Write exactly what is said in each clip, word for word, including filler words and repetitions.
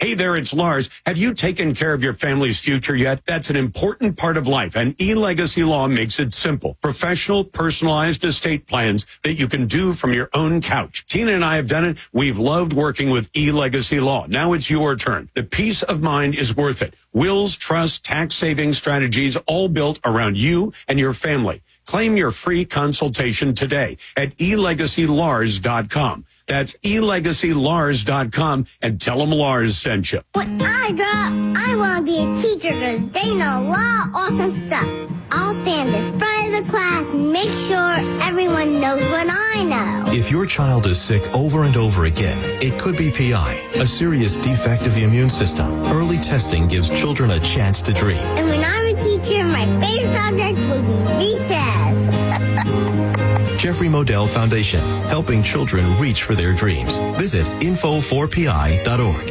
Hey there, it's Lars. Have you taken care of your family's future yet? That's an important part of life, and eLegacy Law makes it simple. Professional, personalized estate plans that you can do from your own couch. Tina and I have done it. We've loved working with eLegacy Law. Now it's your turn. The peace of mind is worth it. Wills, trust, tax-saving strategies, all built around you and your family. Claim your free consultation today at e legacy lars dot com. That's e legacy lars dot com, and tell them Lars sent you. When I grow up, I want to be a teacher because they know a lot of awesome stuff. I'll stand in front of the class and make sure everyone knows what I know. If your child is sick over and over again, it could be P I, a serious defect of the immune system. Early testing gives children a chance to dream. And when I'm a teacher, my favorite subject will be recess. Jeffrey Modell Foundation, helping children reach for their dreams. Visit info four p i dot org.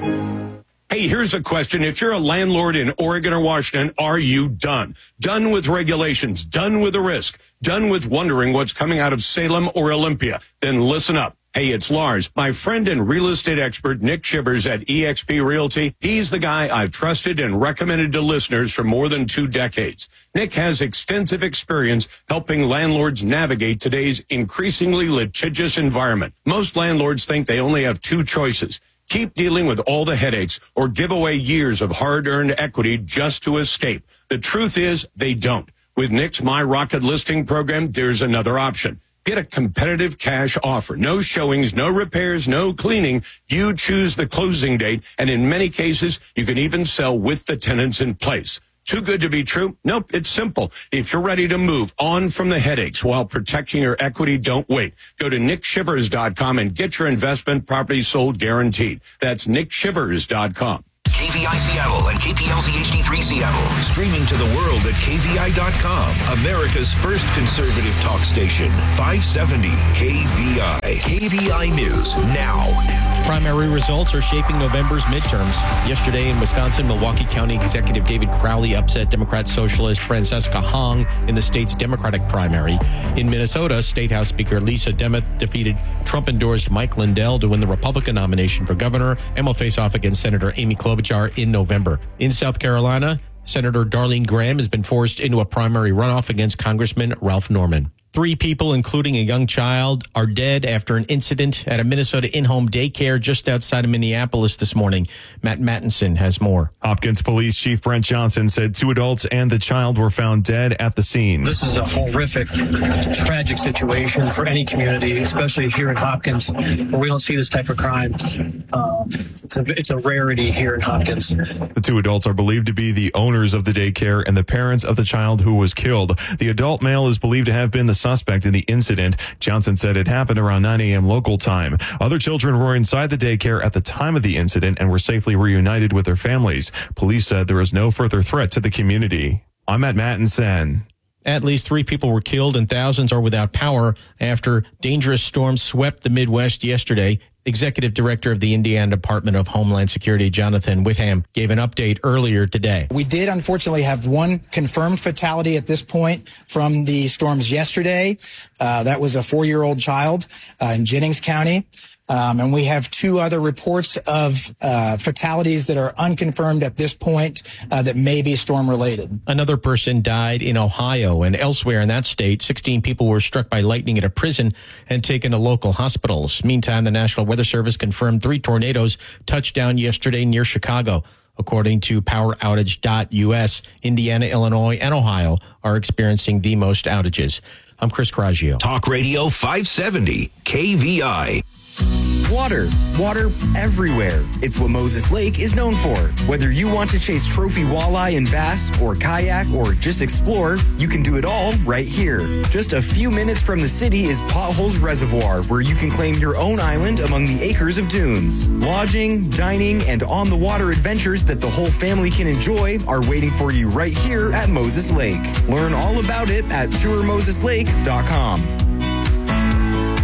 Hey, here's a question. If you're a landlord in Oregon or Washington, are you done? Done with regulations, done with the risk, done with wondering what's coming out of Salem or Olympia? Then listen up. Hey, it's Lars. My friend and real estate expert, Nick Shivers at eXp Realty. He's the guy I've trusted and recommended to listeners for more than two decades. Nick has extensive experience helping landlords navigate today's increasingly litigious environment. Most landlords think they only have two choices. Keep dealing with all the headaches or give away years of hard-earned equity just to escape. The truth is they don't. With Nick's My Rocket listing program, there's another option. Get a competitive cash offer. No showings, no repairs, no cleaning. You choose the closing date, and in many cases, you can even sell with the tenants in place. Too good to be true? Nope, it's simple. If you're ready to move on from the headaches while protecting your equity, don't wait. Go to nick shivers dot com and get your investment property sold guaranteed. That's nick shivers dot com. K V I Seattle and K P L Z H D three Seattle. Streaming to the world at K V I dot com. America's first conservative talk station. five seventy K V I. K V I News now. Primary results are shaping November's midterms. Yesterday in Wisconsin, Milwaukee County Executive David Crowley upset Democrat Socialist Francesca Hong in the state's Democratic primary. In Minnesota, State House Speaker Lisa Demuth defeated Trump-endorsed Mike Lindell to win the Republican nomination for governor and will face off against Senator Amy Klobuchar in November. In South Carolina, Senator Darlene Graham has been forced into a primary runoff against Congressman Ralph Norman. Three people, including a young child, are dead after an incident at a Minnesota in-home daycare just outside of Minneapolis this morning. Matt Mattinson has more. Hopkins Police Chief Brent Johnson said two adults and the child were found dead at the scene. This is a horrific, tragic situation for any community, especially here in Hopkins, where we don't see this type of crime. Um, it's, a, it's a rarity here in Hopkins. The two adults are believed to be the owners of the daycare and the parents of the child who was killed. The adult male is believed to have been the suspect in the incident. Johnson said it happened around nine a.m. local time. Other children were inside the daycare at the time of the incident and were safely reunited with their families. Police said there is no further threat to the community. I'm at Mattinson. At least three people were killed and thousands are without power after dangerous storms swept the Midwest yesterday. Executive Director of the Indiana Department of Homeland Security, Jonathan Whitham, gave an update earlier today. We did unfortunately have one confirmed fatality at this point from the storms yesterday. Uh, that was a four-year-old child uh, in Jennings County. Um, and we have two other reports of uh, fatalities that are unconfirmed at this point uh, that may be storm-related. Another person died in Ohio, and elsewhere in that state, sixteen people were struck by lightning at a prison and taken to local hospitals. Meantime, the National Weather Service confirmed three tornadoes touched down yesterday near Chicago. According to power outage dot U S, Indiana, Illinois, and Ohio are experiencing the most outages. I'm Chris Caraggio. Talk Radio five seventy K V I. Water. Water everywhere. It's what Moses Lake is known for. Whether you want to chase trophy walleye and bass, or kayak, or just explore, you can do it all right here. Just a few minutes from the city is Potholes Reservoir, where you can claim your own island among the acres of dunes. Lodging, dining, and on-the-water adventures that the whole family can enjoy are waiting for you right here at Moses Lake. Learn all about it at tour moses lake dot com.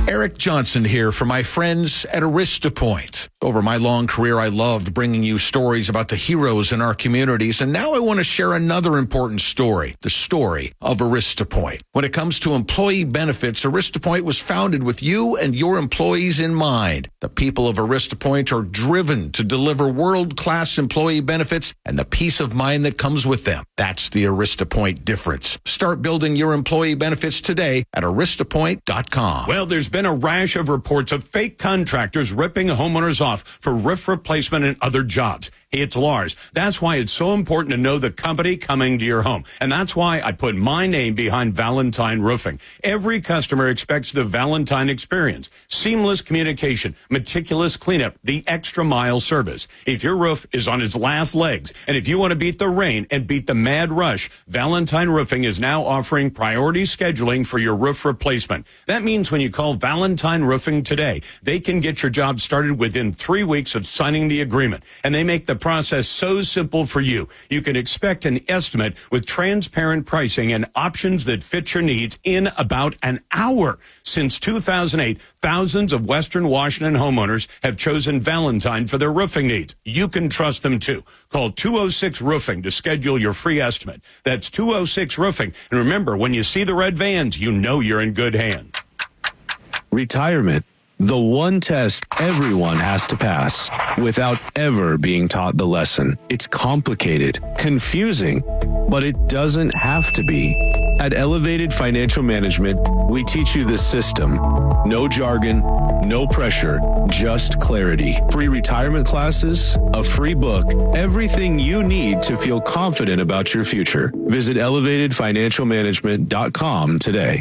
Eric Johnson here for my friends at AristaPoint. Over my long career, I loved bringing you stories about the heroes in our communities, and now I want to share another important story, the story of AristaPoint. When it comes to employee benefits, AristaPoint was founded with you and your employees in mind. The people of AristaPoint are driven to deliver world-class employee benefits and the peace of mind that comes with them. That's the AristaPoint difference. Start building your employee benefits today at arista point dot com. Well, there's been a rash of reports of fake contractors ripping homeowners off for roof replacement and other jobs. Hey, it's Lars. That's why it's so important to know the company coming to your home. And that's why I put my name behind Valentine Roofing. Every customer expects the Valentine experience. Seamless communication, meticulous cleanup, the extra mile service. If your roof is on its last legs, and if you want to beat the rain and beat the mad rush, Valentine Roofing is now offering priority scheduling for your roof replacement. That means when you call Valentine Roofing today, they can get your job started within three weeks of signing the agreement. And they make the process so simple for you. You can expect an estimate with transparent pricing and options that fit your needs in about an hour. Since two thousand eight, thousands of Western Washington homeowners have chosen Valentine for their roofing needs. You can trust them too. Call two oh six roofing to schedule your free estimate. That's two oh six roofing. And remember, when you see the red vans, you know you're in good hands. Retirement. The one test everyone has to pass without ever being taught the lesson. It's complicated, confusing, but it doesn't have to be. At Elevated Financial Management, we teach you the system. No jargon, no pressure, just clarity. Free retirement classes, a free book, everything you need to feel confident about your future. Visit elevated financial management dot com today.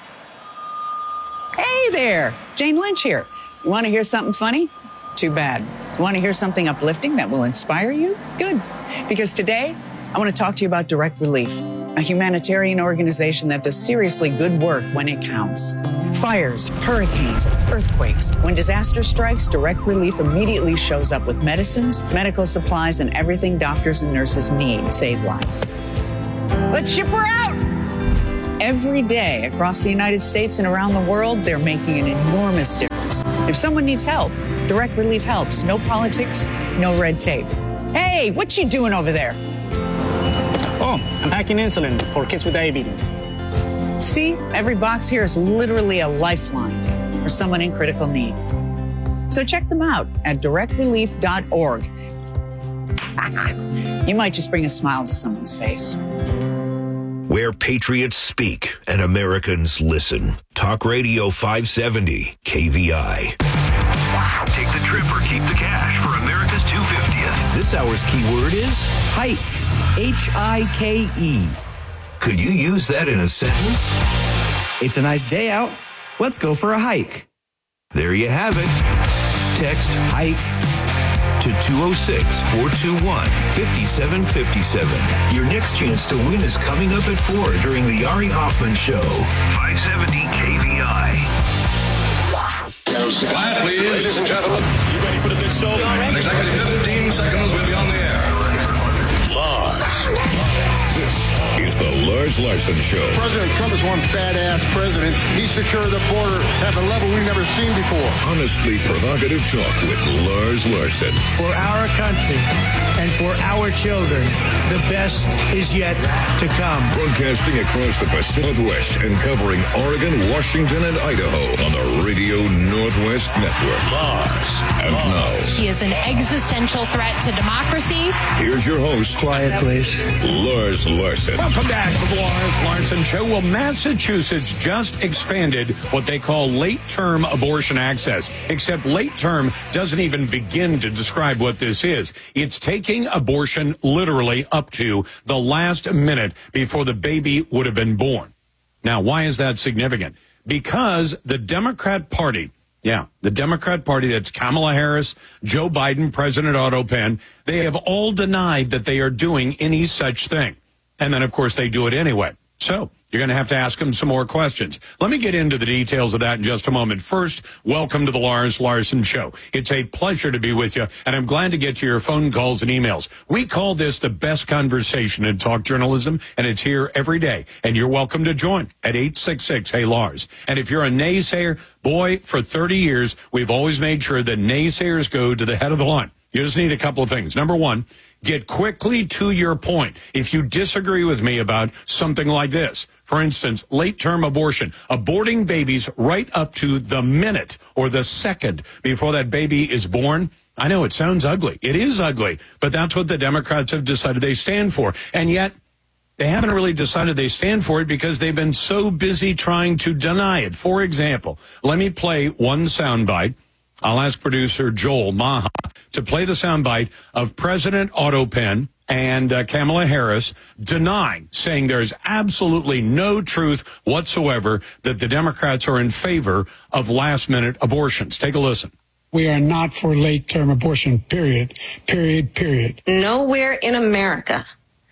Hey there, Jane Lynch here. You want to hear something funny? Too bad. You want to hear something uplifting that will inspire you? Good. Because today, I want to talk to you about Direct Relief, a humanitarian organization that does seriously good work when it counts. Fires, hurricanes, earthquakes. When disaster strikes, Direct Relief immediately shows up with medicines, medical supplies, and everything doctors and nurses need to save lives. Let's ship her out! Every day across the United States and around the world, they're making an enormous difference. If someone needs help, Direct Relief helps. No politics, no red tape. Hey, what you doing over there? Oh, I'm packing insulin for kids with diabetes. See, every box here is literally a lifeline for someone in critical need. So check them out at direct relief dot org. You might just bring a smile to someone's face. Where patriots speak and Americans listen. Talk Radio five seventy K V I. Take the trip or keep the cash for America's two hundred fiftieth. This hour's keyword is hike. H I K E. Could you use that in a sentence? It's a nice day out. Let's go for a hike. There you have it. Text hike to two oh six, four two one, five seven five seven. Your next chance to win is coming up at four during the Ari Hoffman Show. five seventy K V I. Quiet, please. Ladies and gentlemen. You ready for the big show? In exactly fifteen seconds, we'll be on the air. Lars. This is the Lars Larson Show. President Trump is one badass president. He secured the border at a level we've never seen before. Honestly provocative talk with Lars Larson. For our country and for our children, the best is yet to come. Broadcasting across the Pacific Northwest and covering Oregon, Washington, and Idaho on the Radio Northwest Network. Lars. And now. He is an existential threat to democracy. Here's your host. Quiet, please. Lars Larson. Welcome back to the Lars Larson Show. Well, Massachusetts just expanded what they call late-term abortion access, except late-term doesn't even begin to describe what this is. It's taking abortion literally up to the last minute before the baby would have been born. Now, why is that significant? Because the Democrat Party, yeah, the Democrat Party, that's Kamala Harris, Joe Biden, President Otto Penn, they have all denied that they are doing any such thing. And then, of course, they do it anyway. So You're going to have to ask him some more questions. Let me get into the details of that in just a moment. First, welcome to the Lars Larson Show. It's a pleasure to be with you, and I'm glad to get to your phone calls and emails. We call this the best conversation in talk journalism, and it's here every day. And you're welcome to join at eight six six, hey Lars. And if you're a naysayer, boy, for thirty years, we've always made sure that naysayers go to the head of the line. You just need a couple of things. Number one, get quickly to your point. If you disagree with me about something like this, for instance, late-term abortion, aborting babies right up to the minute or the second before that baby is born. I know it sounds ugly. It is ugly, but that's what the Democrats have decided they stand for. And yet, they haven't really decided they stand for it because they've been so busy trying to deny it. For example, let me play one soundbite. I'll ask producer Joel Maha to play the soundbite of President Otto Penn and uh, Kamala Harris denying, saying there's absolutely no truth whatsoever that the Democrats are in favor of last-minute abortions. Take a listen. We are not for late-term abortion, period, period, period. Nowhere in America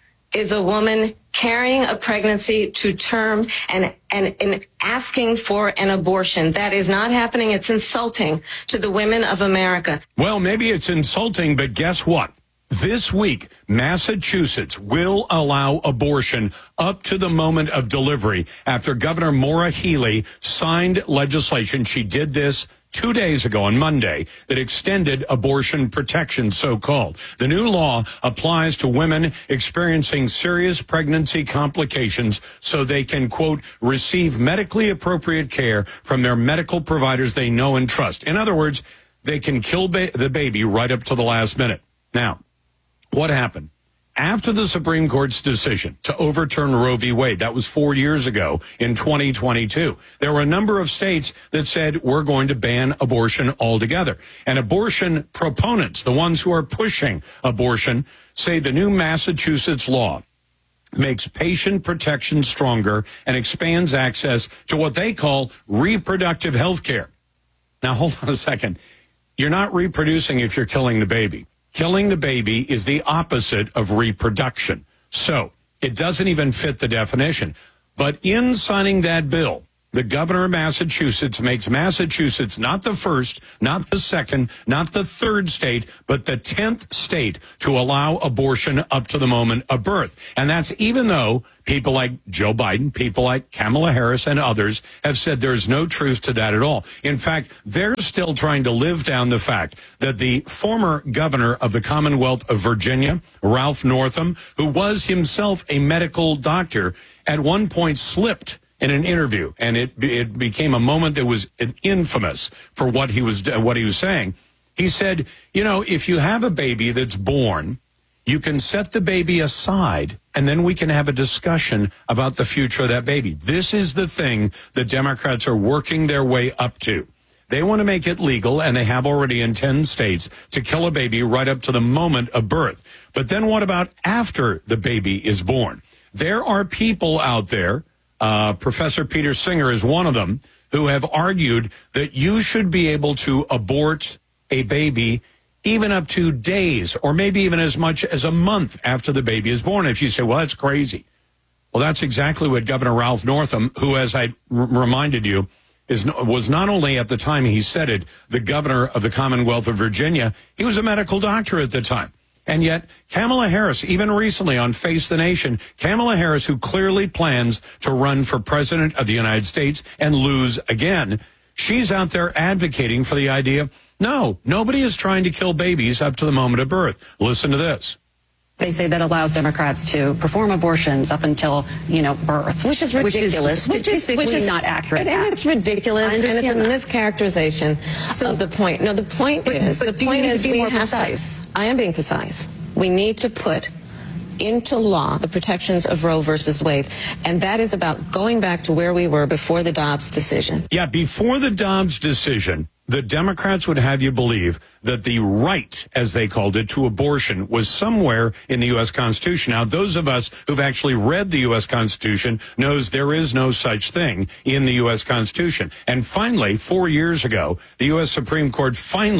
is a woman carrying a pregnancy to term and, and, and asking for an abortion. That is not happening. It's insulting to the women of America. Well, maybe it's insulting, but guess what? This week, Massachusetts will allow abortion up to the moment of delivery after Governor Maura Healey signed legislation. She did this two days ago on Monday that extended abortion protection, so-called. The new law applies to women experiencing serious pregnancy complications so they can, quote, receive medically appropriate care from their medical providers they know and trust. In other words, they can kill ba- the baby right up to the last minute. Now, what happened? After the Supreme Court's decision to overturn Roe v. Wade, that was four years ago in twenty twenty-two, there were a number of states that said we're going to ban abortion altogether. And abortion proponents, the ones who are pushing abortion, say the new Massachusetts law makes patient protection stronger and expands access to what they call reproductive health care. Now, hold on a second. You're not reproducing if you're killing the baby. Killing the baby is the opposite of reproduction. So it doesn't even fit the definition. But in signing that bill, the governor of Massachusetts makes Massachusetts not the first, not the second, not the third state, but the tenth state to allow abortion up to the moment of birth. And that's even though people like Joe Biden, people like Kamala Harris and others have said there's no truth to that at all. In fact, they're still trying to live down the fact that the former governor of the Commonwealth of Virginia, Ralph Northam, who was himself a medical doctor, at one point slipped in an interview, and it it became a moment that was infamous for what he was what he was saying. He said, you know, if you have a baby that's born, you can set the baby aside, and then we can have a discussion about the future of that baby. This is the thing the Democrats are working their way up to. They want to make it legal, and they have already in ten states, to kill a baby right up to the moment of birth. But then what about after the baby is born? There are people out there, Uh, Professor Peter Singer is one of them, who have argued that you should be able to abort a baby even up to days or maybe even as much as a month after the baby is born. If you say, well, that's crazy. Well, that's exactly what Governor Ralph Northam, who, as I r- reminded you, is was not only at the time he said it, the governor of the Commonwealth of Virginia, he was a medical doctor at the time. And yet, Kamala Harris, even recently on Face the Nation, Kamala Harris, who clearly plans to run for president of the United States and lose again, she's out there advocating for the idea, no, nobody is trying to kill babies up to the moment of birth. Listen to this. They say that allows Democrats to perform abortions up until, you know, birth. Which is ridiculous. Which is statistically which is, not accurate. And it's ridiculous, and it's a that. mischaracterization so, of the point. No, the point but, is, but the point is we we have precise? to, I am being precise. We need to put into law the protections of Roe versus Wade. And that is about going back to where we were before the Dobbs decision. Yeah, before the Dobbs decision, the Democrats would have you believe that the right, as they called it, to abortion was somewhere in the U S Constitution. Now, those of us who've actually read the U S Constitution knows there is no such thing in the U S Constitution. And finally, four years ago, the U S Supreme Court finally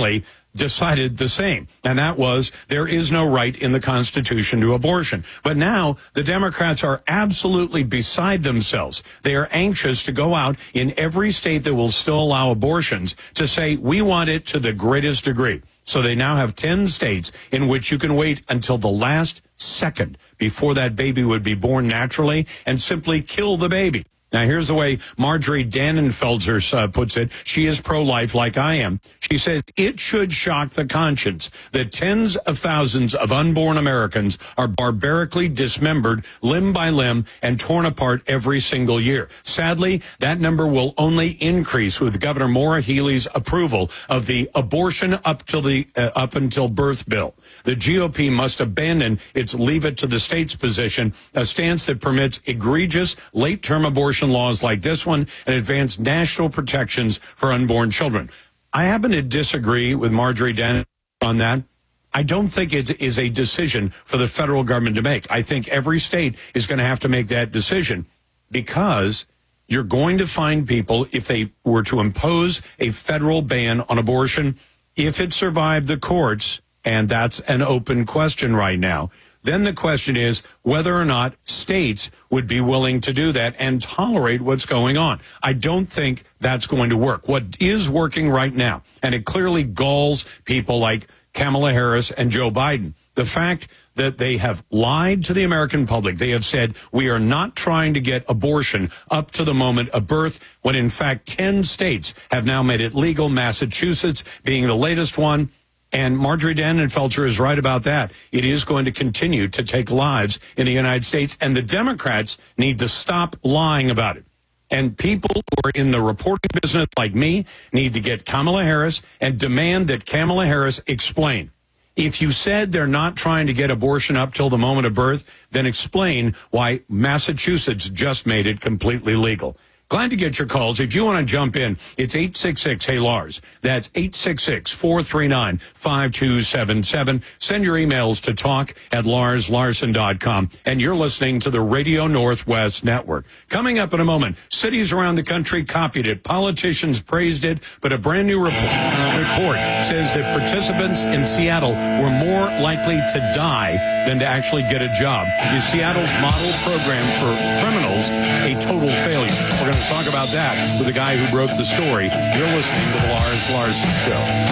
decided the same, and that was there is no right in the Constitution to abortion. But now the Democrats are absolutely beside themselves. They are anxious to go out in every state that will still allow abortions to say we want it to the greatest degree. So they now have ten states in which you can wait until the last second before that baby would be born naturally and simply kill the baby. Now, here's the way Marjorie Dannenfelser uh, puts it. She is pro-life like I am. She says it should shock the conscience that tens of thousands of unborn Americans are barbarically dismembered limb by limb and torn apart every single year. Sadly, that number will only increase with Governor Maura Healey's approval of the abortion up till the uh, up until birth bill. The G O P must abandon its leave it to the states position, a stance that permits egregious late-term abortion laws like this one and advance national protections for unborn children. I happen to disagree with Marjorie Dannenfelser on that. I don't think it is a decision for the federal government to make. I think every state is going to have to make that decision because you're going to find people, if they were to impose a federal ban on abortion, if it survived the courts, and that's an open question right now, then the question is whether or not states would be willing to do that and tolerate what's going on. I don't think that's going to work. What is working right now, and it clearly galls people like Kamala Harris and Joe Biden, the fact that they have lied to the American public. They have said we are not trying to get abortion up to the moment of birth, when in fact ten states have now made it legal, Massachusetts being the latest one. And Marjorie Dannenfelser is right about that. It is going to continue to take lives in the United States, and the Democrats need to stop lying about it. And people who are in the reporting business like me need to get Kamala Harris and demand that Kamala Harris explain. If you said they're not trying to get abortion up till the moment of birth, then explain why Massachusetts just made it completely legal. Glad to get your calls. If you want to jump in, it's eight six six, hey Lars. That's eight six six, four three nine, five two seven seven. Send your emails to talk at lars larson dot com. And you're listening to the Radio Northwest Network. Coming up in a moment, cities around the country copied it. Politicians praised it. But a brand new report, report says that participants in Seattle were more likely to die than to actually get a job. Is Seattle's model program for criminals a total failure? We're going to talk about that with the guy who wrote the story. You're listening to the Lars Larson Show.